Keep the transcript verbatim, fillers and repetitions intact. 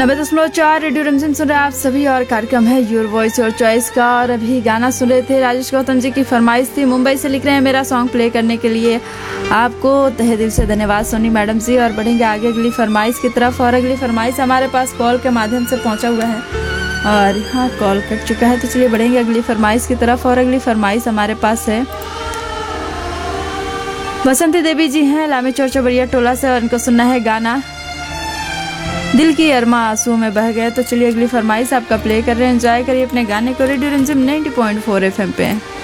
नब्बे दशमलव चार रेडियो रिमझिम सुन रहे आप सभी और कार्यक्रम है योर वॉइस योर चॉइस का। और अभी गाना सुन रहे थे, राजेश गौतम जी की फरमाइश थी, मुंबई से लिख रहे हैं मेरा सॉन्ग प्ले करने के लिए आपको तहे दिल से धन्यवाद सोनी मैडम जी। और बढ़ेंगे आगे अगली फरमाइश की तरफ। और अगली फरमाइश हमारे पास कॉल के माध्यम से पहुंचा हुआ है और हाँ कॉल कट चुका है, तो चलिए बढ़ेंगे अगली फरमाइश की तरफ। और अगली फरमाइश हमारे पास है बसंती देवी जी हैं लामी चौर चबरिया टोला से, और इनको सुनना है गाना दिल की अरमा आंसुओं में बह गए। तो चलिए अगली फरमाइश आपका प्ले कर रहे हैं, एंजॉय करिए अपने गाने को। रेडियो रिमझिम नब्बे पॉइंट चार एफएम पे।